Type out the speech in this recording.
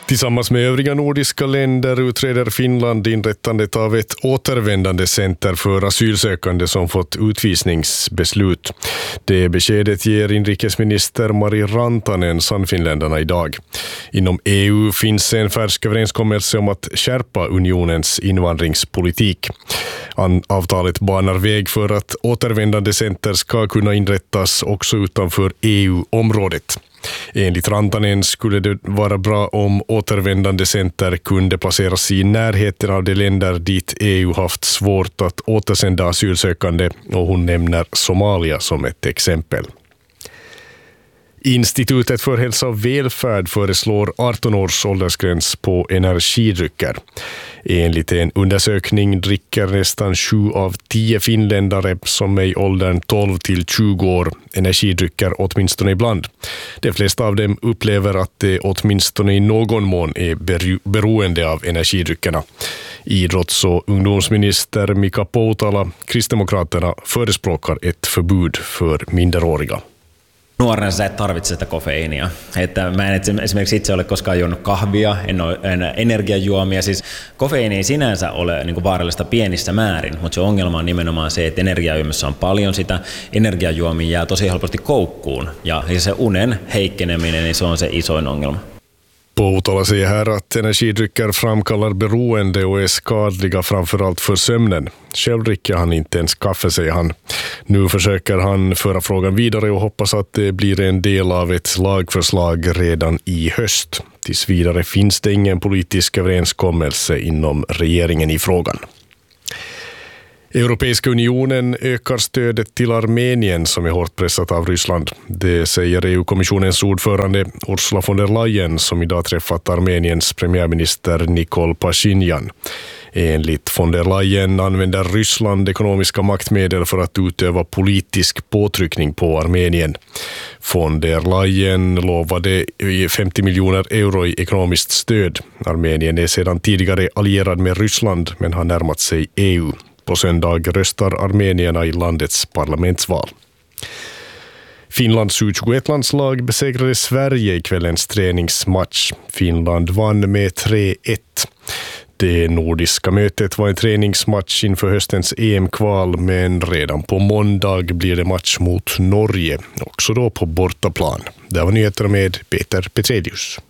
Tillsammans med övriga nordiska länder utreder Finland inrättandet av ett återvändande center för asylsökande som fått utvisningsbeslut. Det beskedet ger inrikesminister Mari Rantanen Sannfinländarna idag. Inom EU finns en färsk överenskommelse om att skärpa unionens invandringspolitik. Avtalet banar väg för att återvändande center ska kunna inrättas också utanför EU-området. Enligt Rantanen skulle det vara bra om återvändande center kunde placeras i närheten av de länder dit EU haft svårt att återsända asylsökande, och hon nämner Somalia som ett exempel. Institutet för hälsa och välfärd föreslår 18 års åldersgräns på energidrycker. Enligt en undersökning dricker nästan 7 av 10 finländare som är i åldern 12 till 20 år energidrycker åtminstone ibland. De flesta av dem upplever att de åtminstone i någon mån är beroende av energidryckerna. Idrotts- och ungdomsminister Mika Poutala, Kristdemokraterna, förespråkar ett förbud för minderåriga. Nuorena sä et tarvitse sitä kofeiinia. Että mä en esimerkiksi itse ole koskaan juonut kahvia, en ole energiajuomia. Siis kofeiini ei sinänsä ole niin kuin vaarallista pienissä määrin, mutta se ongelma on nimenomaan se, että energiajuomissa on paljon sitä. Energiajuomia jää tosi helposti koukkuun ja se unen heikkeneminen, niin se on se isoin ongelma. Poutala säger här att energidrycker framkallar beroende och är skadliga framförallt för sömnen. Själv dricker han inte ens kaffe, säger han. Nu försöker han föra frågan vidare och hoppas att det blir en del av ett lagförslag redan i höst. Tills vidare finns det ingen politisk överenskommelse inom regeringen i frågan. Europeiska unionen ökar stödet till Armenien som är hårt pressat av Ryssland. Det säger EU-kommissionens ordförande Ursula von der Leyen som idag träffat Armeniens premiärminister Nikol Pashinyan. Enligt von der Leyen använder Ryssland ekonomiska maktmedel för att utöva politisk påtryckning på Armenien. Von der Leyen lovade 50 miljoner euro i ekonomiskt stöd. Armenien är sedan tidigare allierad med Ryssland men har närmat sig EU. På söndag röstar armenierna i landets parlamentsval. Finlands U21-landslag besegrade Sverige i kvällens träningsmatch. Finland vann med 3-1. Det nordiska mötet var en träningsmatch inför höstens EM-kval, men redan på måndag blir det match mot Norge, också då på bortaplan. Det var nyheter med Peter Petredius.